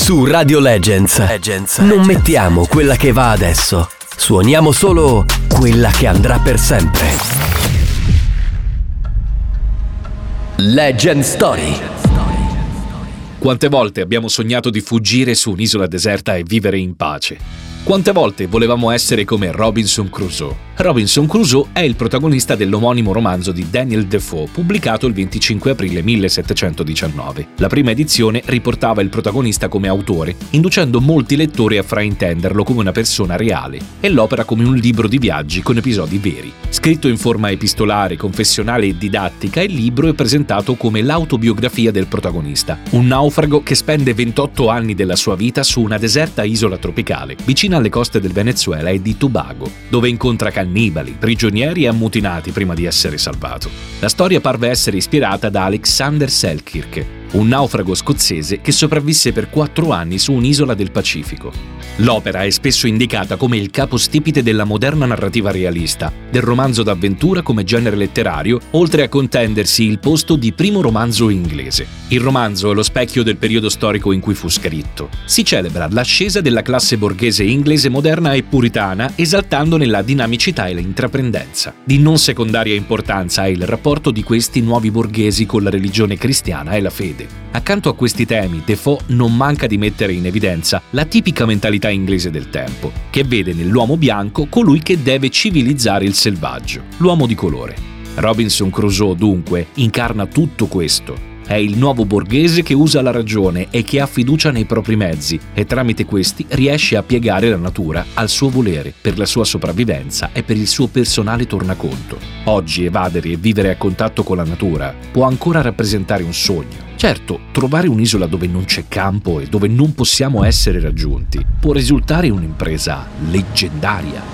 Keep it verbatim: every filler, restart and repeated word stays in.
Su Radio Legends, Legends non Legends. Mettiamo quella che va adesso, suoniamo solo quella che andrà per sempre. Legend Story. Quante volte abbiamo sognato di fuggire su un'isola deserta e vivere in pace? Quante volte volevamo essere come Robinson Crusoe? Robinson Crusoe è il protagonista dell'omonimo romanzo di Daniel Defoe, pubblicato il venticinque aprile millesettecentodiciannove. La prima edizione riportava il protagonista come autore, inducendo molti lettori a fraintenderlo come una persona reale, e l'opera come un libro di viaggi con episodi veri. Scritto in forma epistolare, confessionale e didattica, il libro è presentato come l'autobiografia del protagonista, un naufrago che spende ventotto anni della sua vita su una deserta isola tropicale, vicino alle coste del Venezuela e di Tobago, dove incontra cannibali, prigionieri e ammutinati prima di essere salvato. La storia parve essere ispirata da Alexander Selkirk, un naufrago scozzese che sopravvisse per quattro anni su un'isola del Pacifico. L'opera è spesso indicata come il capostipite della moderna narrativa realista, del romanzo d'avventura come genere letterario, oltre a contendersi il posto di primo romanzo inglese. Il romanzo è lo specchio del periodo storico in cui fu scritto. Si celebra l'ascesa della classe borghese inglese moderna e puritana, esaltandone la dinamicità e l'intraprendenza. Di non secondaria importanza è il rapporto di questi nuovi borghesi con la religione cristiana e la fede. Accanto a questi temi, Defoe non manca di mettere in evidenza la tipica mentalità inglese del tempo, che vede nell'uomo bianco colui che deve civilizzare il selvaggio, l'uomo di colore. Robinson Crusoe, dunque, incarna tutto questo. È il nuovo borghese che usa la ragione e che ha fiducia nei propri mezzi, e tramite questi riesce a piegare la natura al suo volere per la sua sopravvivenza e per il suo personale tornaconto. Oggi evadere e vivere a contatto con la natura può ancora rappresentare un sogno. Certo, trovare un'isola dove non c'è campo e dove non possiamo essere raggiunti può risultare un'impresa leggendaria.